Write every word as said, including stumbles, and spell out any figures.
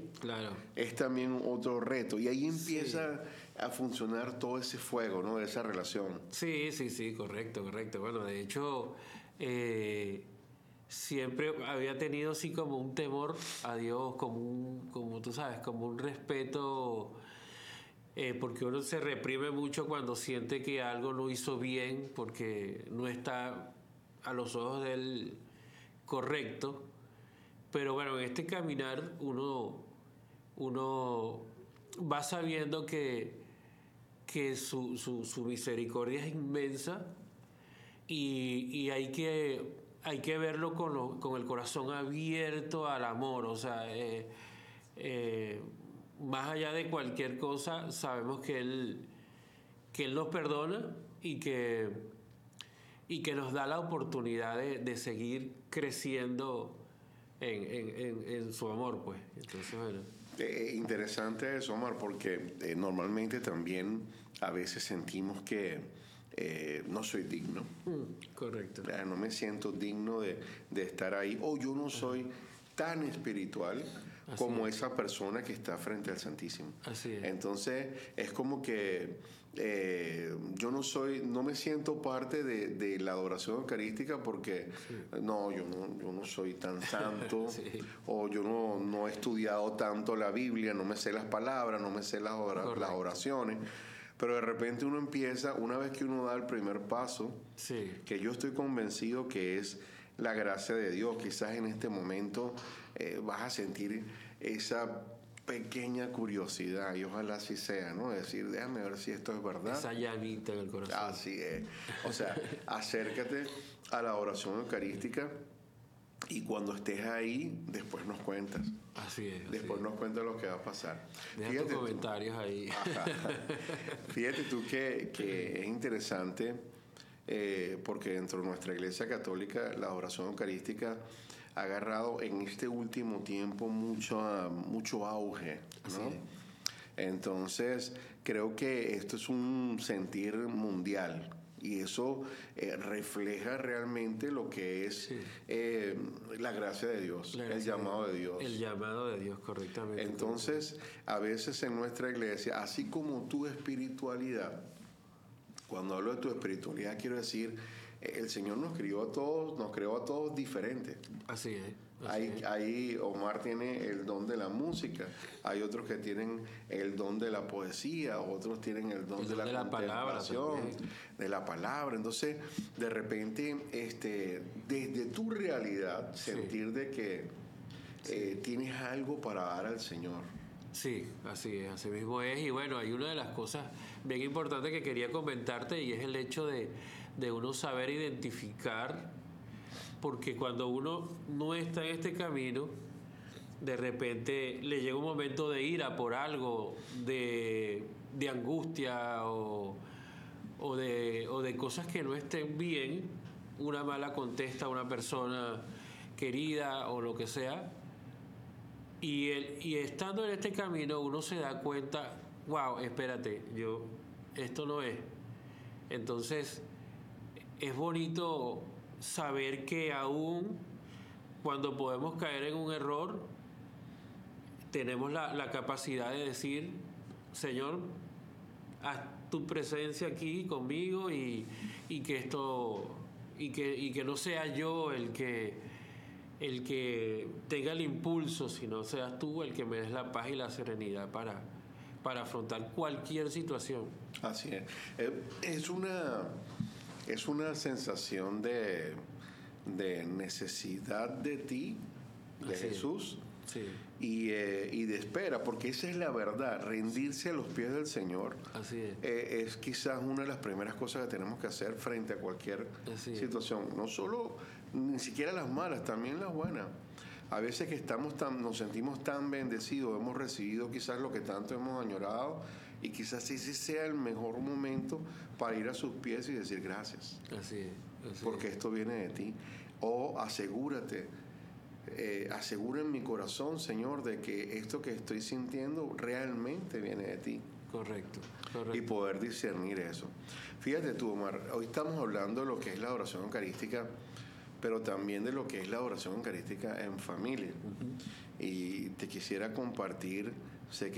claro, es también otro reto. Y ahí empieza sí. a funcionar todo ese fuego, ¿no? De esa relación. Sí, sí, sí, correcto, correcto. Bueno, de hecho, eh, siempre había tenido así como un temor a Dios, como un, como tú sabes, como un respeto, eh, porque uno se reprime mucho cuando siente que algo no hizo bien, porque no está a los ojos de él correcto. Pero bueno, en este caminar uno, uno va sabiendo que, que su, su, su misericordia es inmensa y, y hay que, hay que verlo con, lo, con el corazón abierto al amor. O sea, eh, eh, más allá de cualquier cosa, sabemos que Él, que él nos perdona y que, y que nos da la oportunidad de, de seguir creciendo En, en, en, en su amor, pues. Entonces, bueno. Eh, interesante eso, Omar, porque eh, normalmente también a veces sentimos que eh, no soy digno. Mm, correcto. Eh, no me siento digno de, de estar ahí. O yo no soy tan espiritual Así como es. esa persona que está frente al Santísimo. Así es. Entonces, es como que eh, yo no soy, no me siento parte de, de la adoración eucarística porque sí. no, yo no, yo no soy tan santo, sí. o yo no, no he estudiado tanto la Biblia, no me sé las palabras, no me sé las, ora, las oraciones. Pero de repente uno empieza, una vez que uno da el primer paso, sí. que yo estoy convencido que es la gracia de Dios, quizás en este momento eh, vas a sentir esa pequeña curiosidad, y ojalá así sea, ¿no? Decir, déjame ver si esto es verdad. Esa llanita en el corazón. Así es. O sea, acércate a la oración eucarística y cuando estés ahí, después nos cuentas. Así es. Así Después es. nos cuentas lo que va a pasar. Deja Fíjate tus comentarios tú, ahí. Ajá. Fíjate tú que, que es interesante eh, porque dentro de nuestra Iglesia Católica la oración eucarística ha agarrado en este último tiempo mucho, mucho auge, ¿no? Así es. Entonces, creo que esto es un sentir mundial. Y eso eh, refleja realmente lo que es sí. eh, la gracia de Dios, gracia el llamado de Dios. El llamado de Dios, correctamente. Entonces, correctamente. A veces en nuestra iglesia, así como tu espiritualidad, cuando hablo de tu espiritualidad, quiero decir, el Señor nos creó a todos, nos creó a todos diferentes. Así es. Así Hay, es. hay, Omar tiene el don de la música, hay otros que tienen el don de la poesía, otros tienen el don, el don de la, de la contemplación, palabra, de la palabra. Entonces, de repente, este, desde tu realidad, sí. sentir de que sí. eh, tienes algo para dar al Señor. Sí, así es, así mismo es. Y bueno, hay una de las cosas bien importantes que quería comentarte y es el hecho de, de uno saber identificar, porque cuando uno no está en este camino, de repente le llega un momento de ira por algo, de, de angustia o, o, de, o de cosas que no estén bien, una mala contesta a una persona querida o lo que sea. Y, el, y estando en este camino uno se da cuenta, wow, espérate, yo, esto no es. Entonces es bonito saber que aún cuando podemos caer en un error, tenemos la, la capacidad de decir, Señor, haz tu presencia aquí conmigo y, y que esto, y que, y que no sea yo el que el que tenga el impulso, sino seas tú el que me des la paz y la serenidad para, para afrontar cualquier situación. Así es. Es una, es una sensación de, de necesidad de ti, de Así Jesús, sí. y, eh, y de espera, porque esa es la verdad, rendirse a los pies del Señor. Así es. Eh, es quizás una de las primeras cosas que tenemos que hacer frente a cualquier Así situación, no solo, ni siquiera las malas, también las buenas. A veces que estamos tan, nos sentimos tan bendecidos, hemos recibido quizás lo que tanto hemos añorado, y quizás ese sea el mejor momento para ir a sus pies y decir gracias. Así es. Así porque es. esto viene de ti. O asegúrate, eh, asegura en mi corazón, Señor, de que esto que estoy sintiendo realmente viene de ti. Correcto, correcto. Y poder discernir eso. Fíjate tú, Omar, hoy estamos hablando de lo que es la adoración eucarística, pero también de lo que es la adoración eucarística en familia. Uh-huh. y te quisiera compartir, sé que